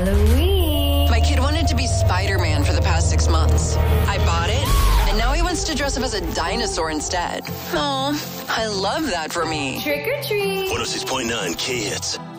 Halloween. My kid wanted to be Spider-Man for the past 6 months. I bought it, and now he wants to dress up as a dinosaur instead. Oh, I love that for me. Trick or treat. 106.9 K-Hits.